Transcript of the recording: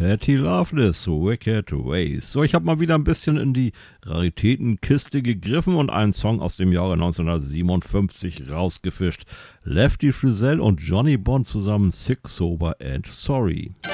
Patty Loveless, Wicked Ways. So, ich habe mal wieder ein bisschen in die Raritätenkiste gegriffen und einen Song aus dem Jahre 1957 rausgefischt. Lefty Frizzell und Johnny Bond zusammen, Sick, Sober and Sorry.